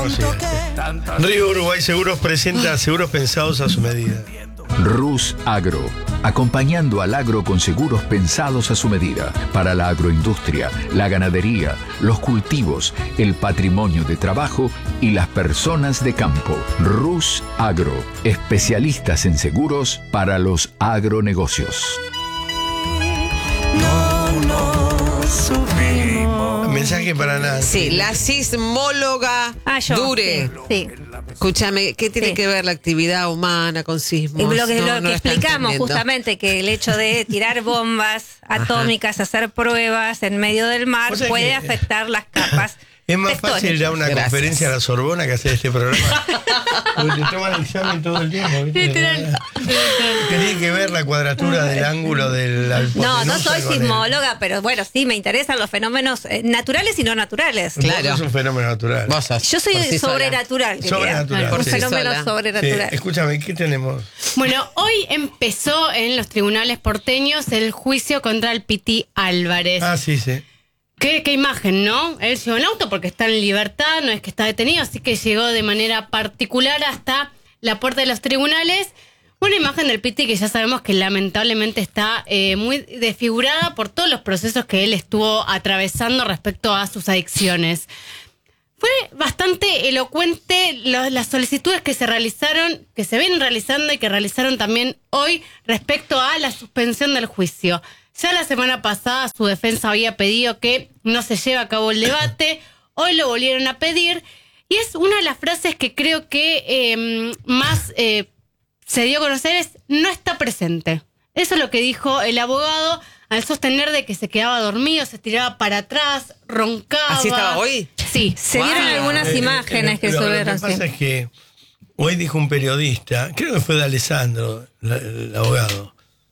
siguiente. Río Uruguay Seguros presenta seguros pensados a su medida. Rus Agro, acompañando al agro con seguros pensados a su medida, para la agroindustria, la ganadería, los cultivos, el patrimonio de trabajo y las personas de campo. Rus Agro, especialistas en seguros para los agronegocios. Mensaje para Nancy. Sí, la sismóloga Dure. Sí. Escúchame, ¿qué tiene que ver la actividad humana con sismos? Y lo que No está explicamos entendiendo. justamente, que el hecho de tirar bombas atómicas, hacer pruebas en medio del mar, O sea puede que afectar las capas. Es más fácil dar una Gracias. conferencia a la Sorbona que hacer este programa. Porque te toman el examen todo el tiempo. ¿Viste? Tenés que ver la cuadratura del ángulo de la hipotenusa. No soy con el- sismóloga, pero bueno, sí, me interesan los fenómenos naturales y no naturales. Claro. Vos sos un fenómeno natural. Vos sos Yo soy por sí sola. sobrenatural. diría. Sobrenatural, Un sí. fenómeno Sola. Sí, sobrenatural. escúchame, ¿qué tenemos? Bueno, hoy empezó en los tribunales porteños el juicio contra el Piti Álvarez. Ah, sí, sí. Qué imagen, ¿no? Él llegó en auto porque está en libertad, no es que está detenido, así que llegó de manera particular hasta la puerta de los tribunales. Una imagen del Piti que ya sabemos que lamentablemente está muy desfigurada por todos los procesos que él estuvo atravesando respecto a sus adicciones. Fue bastante elocuente las solicitudes que se realizaron, que se ven realizando y que realizaron también hoy respecto a la suspensión del juicio. Ya la semana pasada su defensa había pedido que no se lleve a cabo el debate, hoy lo volvieron a pedir, y es una de las frases que creo que más se dio a conocer es no está presente. Eso es lo que dijo el abogado al sostener de que se quedaba dormido, se tiraba para atrás, roncaba. ¿Así estaba hoy? Sí. Se vieron algunas imágenes que lo subieron. que pasa sí. es que hoy dijo un periodista, creo que fue de Alessandro, el abogado,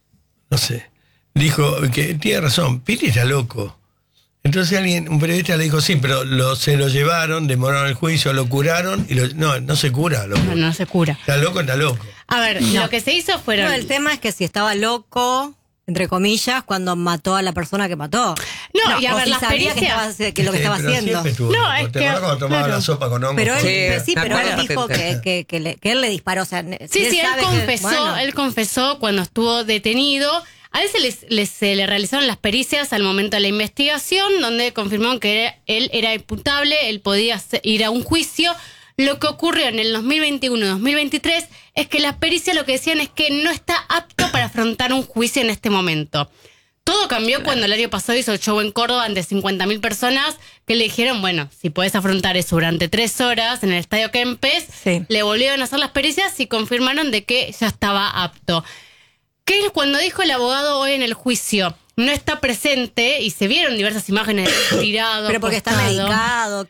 no sé, dijo que tiene razón, Piti está loco. Entonces un periodista le dijo, sí, pero se lo llevaron, demoraron el juicio, lo curaron, y no se cura. No se cura. Está loco, está loco. A ver, lo que se hizo fueron... No, el tema es que si estaba loco, entre comillas, cuando mató a la persona que mató. No, y a o ver, si las sabía pericias... que lo que estaba Pero haciendo. siempre estuvo No, loco. es ¿Te que- acuerdas cuando tomaba claro. la sopa con hongos? Pero él, Sí, pero me él acuerdo. dijo que él le disparó. O sea, Sí, él sabe confesó, bueno, él confesó cuando estuvo detenido. A él se le realizaron las pericias al momento de la investigación, donde confirmaron que él era imputable, él podía ir a un juicio. Lo que ocurrió en el 2021 y 2023 es que las pericias lo que decían es que no está apto para afrontar un juicio en este momento. Todo cambió cuando el año pasado hizo el show en Córdoba ante 50.000 personas que le dijeron, bueno, si podés afrontar eso durante 3 horas en el Estadio Kempes, Sí. le volvieron a hacer las pericias y confirmaron de que ya estaba apto. ¿Qué es cuando dijo el abogado hoy en el juicio? No está presente y se vieron diversas imágenes de tirado, pero porque está acostado. medicado,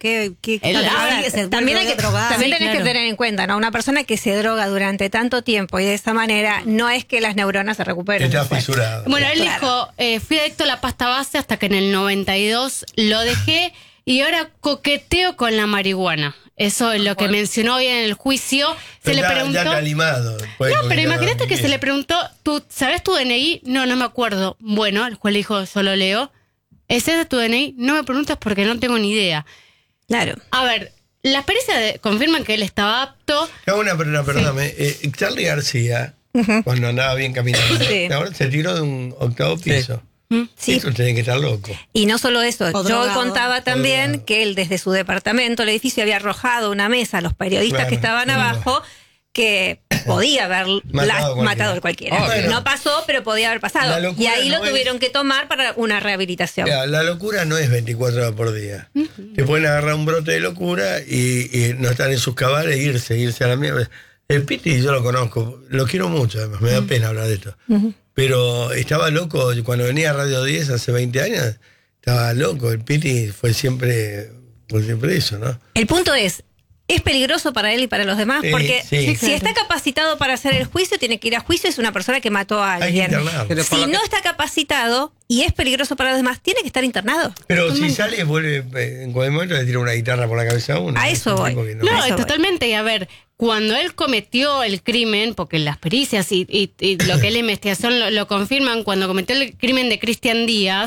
Ahora, también tenés Sí, que claro. tener en cuenta, ¿no? Una persona que se droga durante tanto tiempo y de esa manera no es que las neuronas se recuperen. Está después. fisurado. Bueno, él Claro. dijo, fui adicto a la pasta base hasta que en el 92 lo dejé y ahora coqueteo con la marihuana. Eso es lo que mencionó hoy en el juicio. Se Pero le ya preguntó... calimado. No, pero imagínate que se le preguntó, ¿tú sabes tu DNI? No me acuerdo. Bueno, el juez le dijo, yo lo leo. ¿Ese es de tu DNI? No me preguntas porque no tengo ni idea. Claro. A ver, las pericias confirman que él estaba apto. Perdóname. Charlie García, cuando andaba bien caminando, Sí. ahora se tiró de un octavo piso. Sí. Eso tiene que estar loco. Y no solo eso, O yo drogado. contaba también drogado. que él desde su departamento, el edificio, había arrojado una mesa a los periodistas Claro, que estaban claro. abajo, que podía haber matado a cualquiera. Bueno. No pasó, pero podía haber La pasado. locura Y ahí no lo es- tuvieron que tomar para una rehabilitación. Mira, la locura no es 24 horas por día. Te pueden agarrar un brote de locura y no estar en sus cabales e irse a la mierda. El Piti yo lo conozco, lo quiero mucho, además, me da pena hablar de esto. Pero estaba loco, cuando venía a Radio 10 hace 20 años, estaba loco. El Piti fue siempre eso, ¿no? El punto es peligroso para él y para los demás, Sí, porque sí. si está capacitado para hacer el juicio, tiene que ir a juicio, es una persona que mató a Hay que alguien. internarlo. Pero por Si lo no que- está capacitado y es peligroso para los demás, tiene que estar internado. Pero si sale, vuelve, en cualquier momento le tira una guitarra por la cabeza a uno. A eso voy. No, Eso voy. totalmente. Y a ver, cuando él cometió el crimen, porque las pericias y lo que es la investigación lo confirman, cuando cometió el crimen de Cristian Díaz,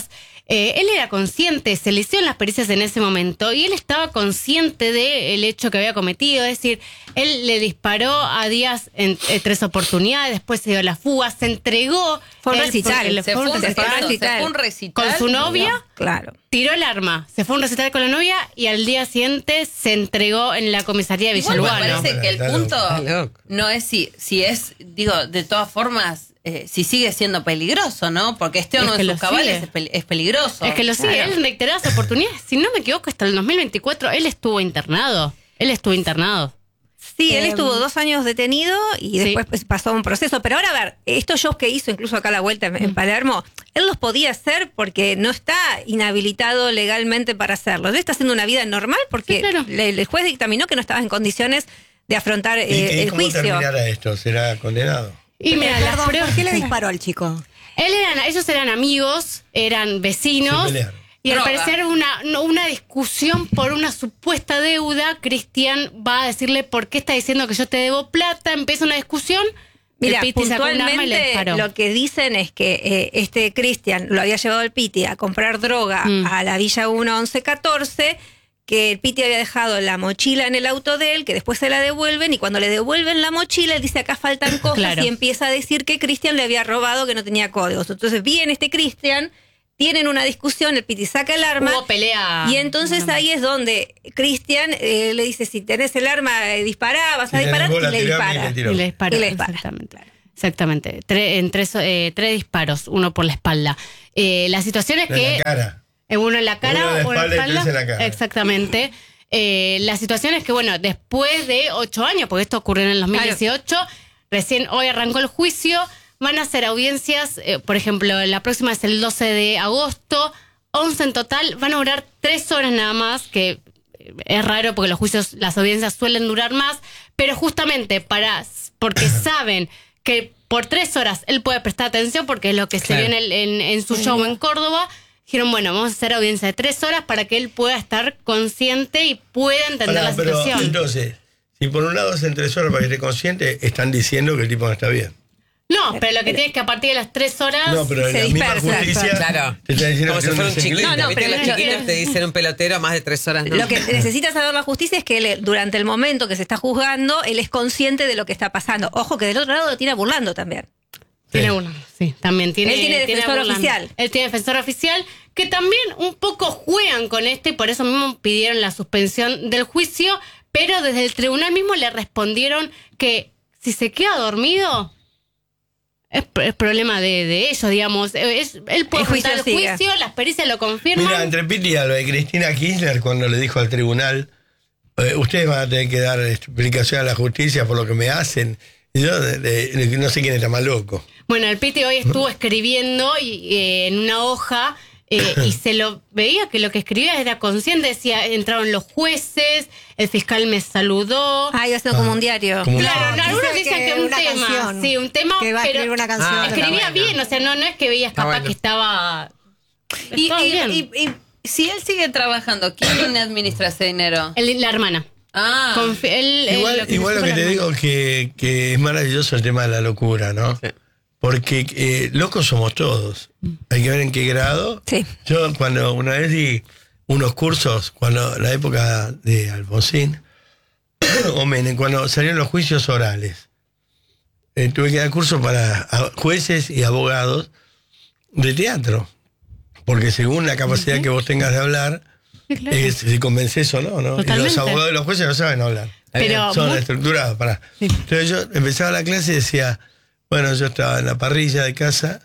él era consciente, se le hicieron las pericias en ese momento y él estaba consciente del hecho que había cometido. Es decir, él le disparó a Díaz en 3 oportunidades, después se dio la fuga, se entregó. Fue un recital. Se fue un recital. Con su novia. Claro. Tiró el arma, se fue a un recital con la novia y al día siguiente se entregó en la comisaría de Igual Villalbano. me parece que el punto Está loco. no es si es, digo, de todas formas, si sigue siendo peligroso, ¿no? Porque o no Es que en lo sus cabales sigue. es peligroso. Es que lo sigue, él en reiteradas oportunidades. Si no me equivoco, hasta el 2024 él estuvo internado. Sí, él estuvo 2 años detenido y después pues, pasó un proceso. Pero ahora, a ver, estos shows que hizo, incluso acá a la vuelta en Palermo, él los podía hacer porque no está inhabilitado legalmente para hacerlo. Él está haciendo una vida normal porque Sí, claro. el juez dictaminó que no estaba en condiciones de afrontar ¿Y el cómo juicio. terminará esto? ¿Será condenado? Y mira, las Perdón, pruebas. ¿por qué le disparó al chico? Ellos eran amigos, eran vecinos. Se pelearon. Y al Droga. parecer una discusión por una supuesta deuda. Cristian va a decirle por qué está diciendo que yo te debo plata. Empieza una discusión. Mira, el Piti sacó un arma y le puntualmente disparó. lo que dicen es que este Cristian lo había llevado al Piti a comprar droga a la Villa 1 1114, que el Piti había dejado la mochila en el auto de él, que después se la devuelven, y cuando le devuelven la mochila, él dice acá faltan cosas, Claro. y empieza a decir que Cristian le había robado, que no tenía códigos. Entonces viene este Cristian, tienen una discusión, el Piti saca el arma, Hubo pelea. y entonces ahí es donde Cristian le dice, si tenés el arma, dispará, vas a Si disparar, tenés y bola, le tirame y dispara. le tiró. Y le disparó. Y le dispara. Exactamente. Tres disparos, uno por la espalda. La situación es En que... la cara. Uno en la cara, Uno en la uno en la espalda y espalda. tres en la cara. Exactamente. La situación es que, bueno, después de 8 años, porque esto ocurrió en el 2018, recién hoy arrancó el juicio, van a hacer audiencias, por ejemplo, la próxima es el 12 de agosto, 11 en total, van a durar 3 horas nada más, que es raro porque los juicios, las audiencias suelen durar más, pero justamente porque saben que por 3 horas él puede prestar atención, porque es lo que Claro. se vio en su show en Córdoba. Dijeron, bueno, vamos a hacer audiencia de 3 horas para que él pueda estar consciente y pueda entender Pará, la pero situación. entonces, si por un lado hacen 3 horas para que esté consciente, están diciendo que el tipo no está bien. No, pero lo que tiene es que a partir de las 3 horas... No, pero en se la misma dispersa. justicia Claro. te está diciendo Como que si fuera un no se chiquito. No, no, ¿Viste? pero Los chiquitos te dicen un pelotero más de 3 horas. ¿no? Lo que necesita saber la justicia es que él, durante el momento que se está juzgando, él es consciente de lo que está pasando. Ojo que del otro lado lo tiene burlando también. Tiene uno, sí, también tiene. Él tiene defensor Burlando. oficial. Él tiene defensor oficial, que también un poco juegan con esto y por eso mismo pidieron la suspensión del juicio, pero desde el tribunal mismo le respondieron que si se queda dormido, es problema de ellos, digamos. Él puede El juicio enfrentar el sigue. juicio, las pericias lo confirman. Mira, entre Piti y lo de Cristina Kirchner, cuando le dijo al tribunal, ustedes van a tener que dar explicación a la justicia por lo que me hacen. Y yo no sé quién está más loco. Bueno, el Piti hoy estuvo escribiendo en una hoja y se lo veía que lo que escribía era consciente, decía, entraron los jueces, el fiscal me saludó. Ah, iba haciendo como un diario. Como- Claro, No, algunos dice dicen que que un una tema, canción, sí, un tema, que va a pero escribir una canción. Ah, escribía está bueno. bien, o sea, no es que veías Está capaz bueno. que estaba bien. Y si él sigue trabajando, ¿quién administra ese dinero? La hermana. Ah, Igual lo que te digo que es maravilloso el tema de la locura, ¿no? Sí. Porque locos somos todos. Hay que ver en qué grado. Sí. Yo cuando una vez di unos cursos, cuando la época de Alfonsín, o Menem, cuando salieron los juicios orales, tuve que dar cursos para jueces y abogados de teatro. Porque según la capacidad que vos tengas de hablar, si convences o no, ¿no? Y los Totalmente. abogados y los jueces no saben hablar. Pero Son muy- estructurados, pará. Entonces yo empezaba la clase y decía, bueno, yo estaba en la parrilla de casa,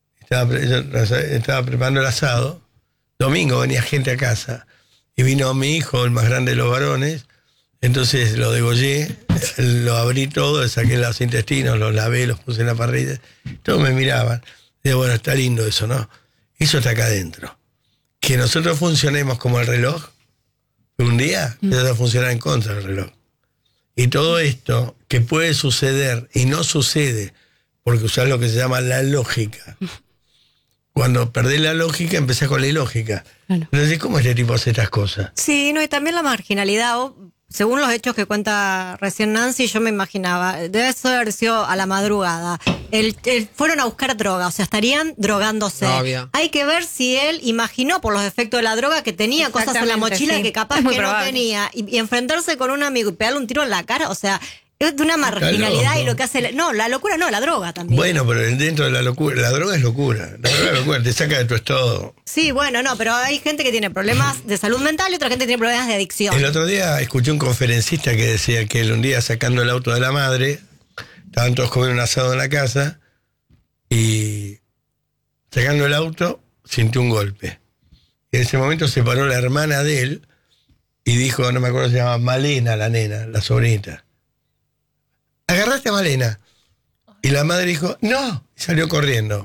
estaba preparando el asado, domingo venía gente a casa, y vino mi hijo, el más grande de los varones, entonces lo degollé, lo abrí todo, le saqué los intestinos, los lavé, los puse en la parrilla, todos me miraban. Digo, bueno, está lindo eso, ¿no? Eso está acá adentro. Que nosotros funcionemos como el reloj, un día empieza a funcionar en contra del reloj. Y todo esto que puede suceder y no sucede, porque usás lo que se llama la lógica. Cuando perdés la lógica, empezás con la ilógica. Claro. Entonces, ¿cómo este tipo hace estas cosas? Sí, no, y también la marginalidad. según los hechos que cuenta recién Nancy, yo me imaginaba, debe haber sido a la madrugada. Fueron a buscar droga, o sea, estarían drogándose. Obvio. Hay que ver si él imaginó por los efectos de la droga que tenía cosas en la mochila sí. que capaz Es muy que probable. no tenía. Y enfrentarse con un amigo y pegarle un tiro en la cara, o sea, es de una marginalidad y lo que hace... No, la locura no, la droga también. Bueno, pero dentro de la locura, la droga es locura. La droga es locura, te saca de tu estado. Sí, bueno, no, pero hay gente que tiene problemas de salud mental y otra gente que tiene problemas de adicción. El otro día escuché un conferencista que decía que él un día sacando el auto de la madre, estaban todos comiendo un asado en la casa y sacando el auto sintió un golpe. Y en ese momento se paró la hermana de él y dijo, no me acuerdo, se llama Malena, la nena, la sobrinita. ¿Agarraste a Malena? Y la madre dijo, no, y salió corriendo.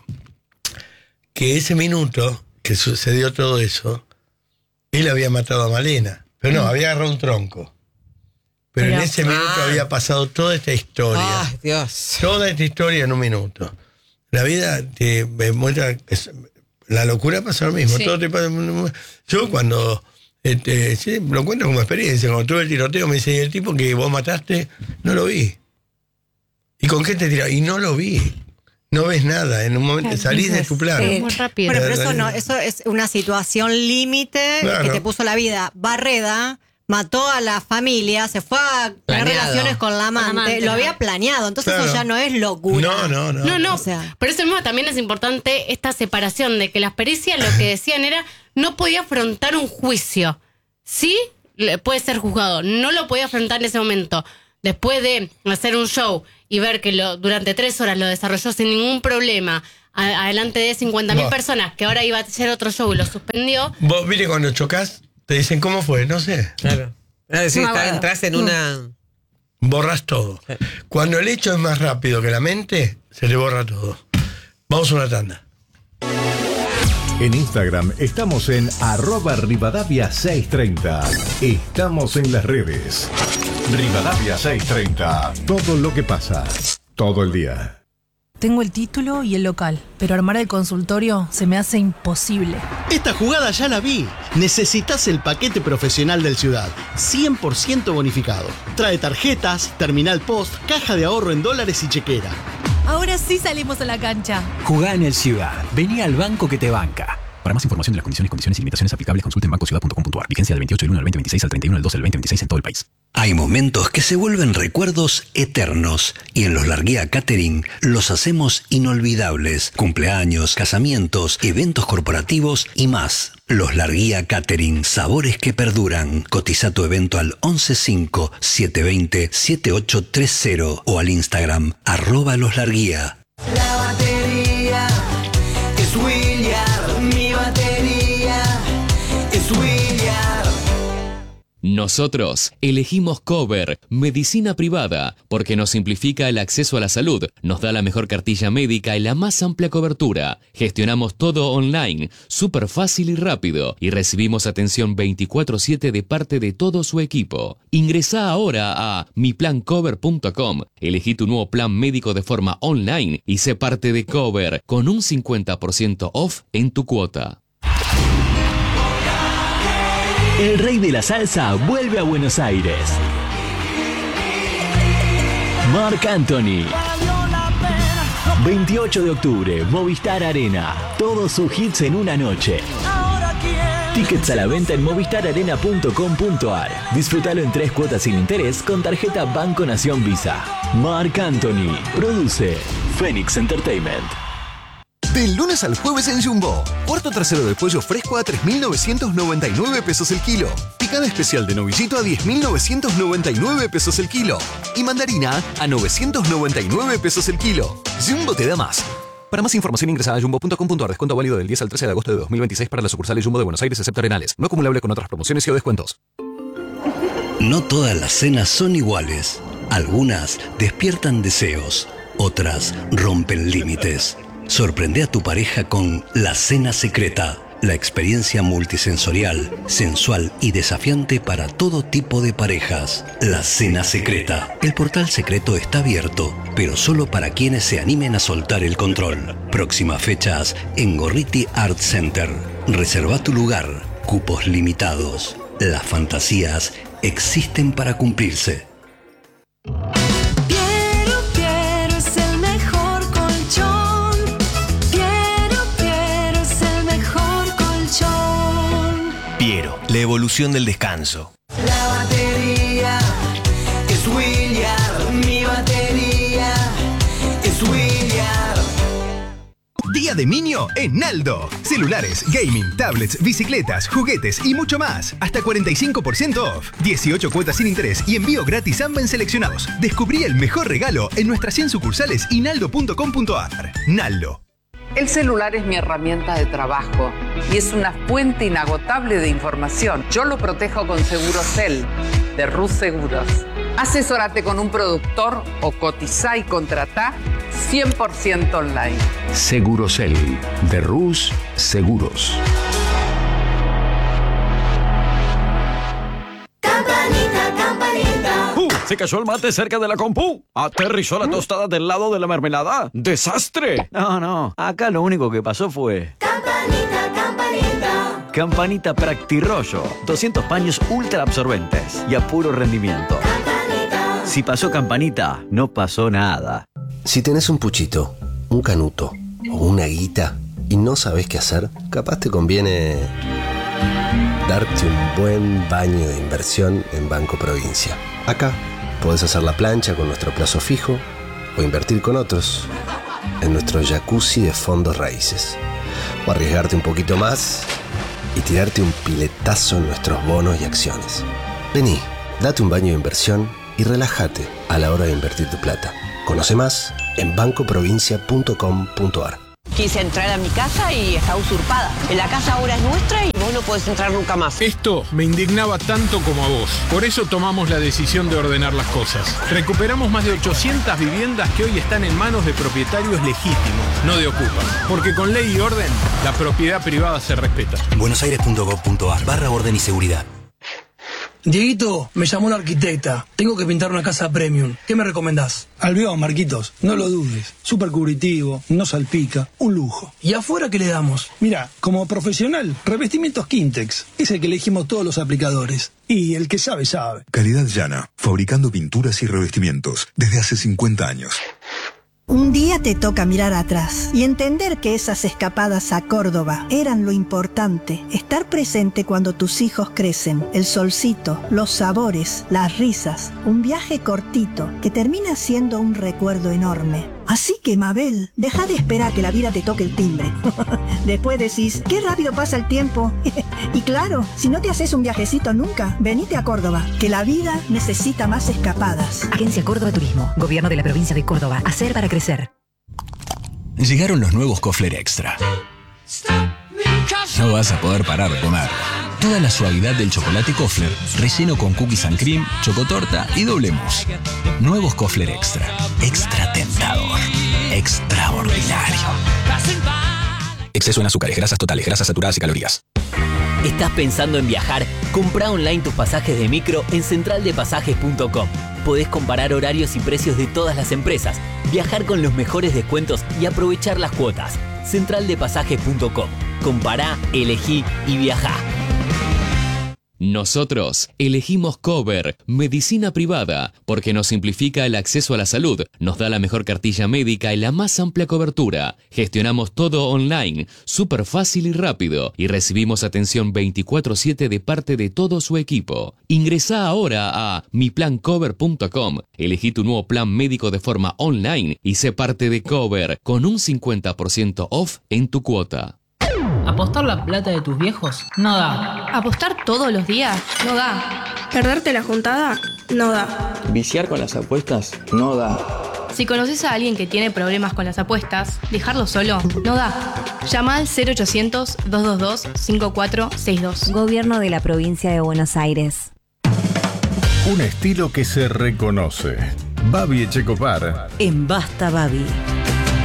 Que ese minuto que sucedió todo eso, él había matado a Malena, pero no, había agarrado un tronco. Pero en ese minuto había pasado toda esta historia. Ay, Dios. Toda esta historia en un minuto. La vida te muestra, la locura pasa lo mismo, Sí. todo te pasa. Yo cuando, sí, lo cuento como experiencia, cuando tuve el tiroteo me dice, ¿y el tipo que vos mataste? No lo vi. ¿Y con qué te tiró? Y no lo vi. No ves nada, en un momento salís de tu plano. Muy rápido. Bueno, pero eso no, eso es una situación límite Claro. que te puso la vida. Barreda mató a la familia, se fue a tener Planeado. relaciones con la amante, lo había planeado, entonces Claro. eso ya no es locura. No, O sea, por eso mismo también es importante esta separación de que las pericias lo que decían era no podía afrontar un juicio. Sí, puede ser juzgado, no lo podía afrontar en ese momento. Después de hacer un show y ver que durante 3 horas lo desarrolló sin ningún problema, adelante de 50.000 Buah. personas, que ahora iba a hacer otro show y lo suspendió. Vos, viste, cuando chocas, te dicen, ¿cómo fue? No sé. Claro. Es decir, No, bueno. entras en una... Borras todo. Cuando el hecho es más rápido que la mente, se le borra todo. Vamos a una tanda. En Instagram estamos en @Rivadavia630. Estamos en las redes. Rivadavia630. Todo lo que pasa. Todo el día. Tengo el título y el local, pero armar el consultorio se me hace imposible. Esta jugada ya la vi. Necesitas el paquete profesional del Ciudad, 100% bonificado. Trae tarjetas, terminal post, caja de ahorro en dólares y chequera. Ahora sí salimos a la cancha. Jugá en el Ciudad. Vení al banco que te banca. Para más información de las condiciones y limitaciones aplicables, consulte en bancociudad.com.ar. Vigencia del 28 del 1 al 2026 al 31 del 12 del 2026 en todo el país. Hay momentos que se vuelven recuerdos eternos y en los Larguía Catering los hacemos inolvidables. Cumpleaños, casamientos, eventos corporativos y más. Los Larguía Catering, sabores que perduran. Cotiza tu evento al 115-720-7830 o al Instagram @loslarguía. La batería es William, mi batería es William. Nosotros elegimos Cover, medicina privada, porque nos simplifica el acceso a la salud, nos da la mejor cartilla médica y la más amplia cobertura. Gestionamos todo online, súper fácil y rápido, y recibimos atención 24/7 de parte de todo su equipo. Ingresá ahora a miplancover.com, elegí tu nuevo plan médico de forma online y sé parte de Cover, con un 50% off en tu cuota. El rey de la salsa vuelve a Buenos Aires. Marc Anthony. 28 de octubre, Movistar Arena. Todos sus hits en una noche. Tickets a la venta en movistararena.com.ar. Disfrútalo en 3 cuotas sin interés con tarjeta Banco Nación Visa. Marc Anthony. Produce Phoenix Entertainment. Del lunes al jueves en Jumbo. Cuarto trasero de pollo fresco a 3.999 pesos el kilo. Picada especial de novillito a 10.999 pesos el kilo. Y mandarina a 999 pesos el kilo. Jumbo te da más. Para más información ingresa a jumbo.com.ar. Descuento válido del 10 al 13 de agosto de 2026 para las sucursales Jumbo de Buenos Aires excepto Arenales. No acumulable con otras promociones y o descuentos. No todas las cenas son iguales. Algunas despiertan deseos, otras rompen límites. Sorprende a tu pareja con La Cena Secreta, la experiencia multisensorial, sensual y desafiante para todo tipo de parejas. La Cena Secreta. El portal secreto está abierto, pero solo para quienes se animen a soltar el control. Próximas fechas en Gorriti Art Center. Reserva tu lugar. Cupos limitados. Las fantasías existen para cumplirse. Piero es el mejor colchón. Piero es el mejor colchón. Piero, la evolución del descanso. La batería es Williard. Mi batería es Williard. Día de Minio en Naldo. Celulares, gaming, tablets, bicicletas, juguetes y mucho más. Hasta 45% off. 18 cuotas sin interés y envío gratis a en seleccionados. Descubrí el mejor regalo en nuestras 100 sucursales y naldo.com.ar. Naldo. El celular es mi herramienta de trabajo y es una fuente inagotable de información. Yo lo protejo con Segurosel de Rus Seguros. Asesórate con un productor o cotizá y contratá 100% online. Segurosel de Rus Seguros. Campanita, campanita. Se cayó el mate cerca de la compu. Aterrizó la tostada del lado de la mermelada. ¡Desastre! No, acá lo único que pasó fue... Campanita, campanita. Campanita Practirollo. 200 paños ultra absorbentes y a puro rendimiento. Si pasó Campanita, no pasó nada. Si tenés un puchito, un canuto o una guita y no sabés qué hacer, capaz te conviene darte un buen baño de inversión en Banco Provincia. Acá podés hacer la plancha con nuestro plazo fijo o invertir con otros en nuestro jacuzzi de fondos raíces. O arriesgarte un poquito más y tirarte un piletazo en nuestros bonos y acciones. Vení, date un baño de inversión y relájate a la hora de invertir tu plata. Conoce más en bancoprovincia.com.ar. Quise entrar a mi casa y está usurpada. La casa ahora es nuestra y vos no podés entrar nunca más. Esto me indignaba tanto como a vos. Por eso tomamos la decisión de ordenar las cosas. Recuperamos más de 800 viviendas que hoy están en manos de propietarios legítimos, no de ocupas. Porque con ley y orden, la propiedad privada se respeta. buenosaires.gov.ar/orden y seguridad. Dieguito, me llamó la arquitecta. Tengo que pintar una casa premium. ¿Qué me recomendás? Albión, Marquitos. No lo dudes. Súper cubritivo, no salpica. Un lujo. ¿Y afuera qué le damos? Mira, como profesional, revestimientos Quintex. Es el que elegimos todos los aplicadores. Y el que sabe, sabe. Calidad llana. Fabricando pinturas y revestimientos desde hace 50 años. Un día te toca mirar atrás y entender que esas escapadas a Córdoba eran lo importante. Estar presente cuando tus hijos crecen, el solcito, los sabores, las risas. Un viaje cortito que termina siendo un recuerdo enorme. Así que, Mabel, deja de esperar que la vida te toque el timbre. Después decís, qué rápido pasa el tiempo. Y claro, si no te haces un viajecito nunca, venite a Córdoba, que la vida necesita más escapadas. Agencia Córdoba Turismo, Gobierno de la Provincia de Córdoba. Hacer para crecer. Llegaron los nuevos Kofler Extra. No vas a poder parar de comer. Toda la suavidad del chocolate Kofler, relleno con cookies and cream, chocotorta y doble mousse. Nuevos Kofler Extra. Extra tentador. Extraordinario. Exceso en azúcares, grasas totales, grasas saturadas y calorías. ¿Estás pensando en viajar? Compra online tus pasajes de micro en centraldepasajes.com. Podés comparar horarios y precios de todas las empresas, viajar con los mejores descuentos y aprovechar las cuotas. Centraldepasajes.com. Compará, elegí y viajá. Nosotros elegimos Cover, medicina privada, porque nos simplifica el acceso a la salud, nos da la mejor cartilla médica y la más amplia cobertura. Gestionamos todo online, súper fácil y rápido, y recibimos atención 24/7 de parte de todo su equipo. Ingresá ahora a miplancover.com, elegí tu nuevo plan médico de forma online y sé parte de Cover, con un 50% off en tu cuota. ¿Apostar la plata de tus viejos? No da. ¿Apostar todos los días? No da. ¿Perderte la juntada? No da. ¿Viciar con las apuestas? No da. Si conoces a alguien que tiene problemas con las apuestas, dejarlo solo no da. Llama al 0800-222-5462. Gobierno de la Provincia de Buenos Aires. Un estilo que se reconoce. Babi Echecopar. En Basta Babi.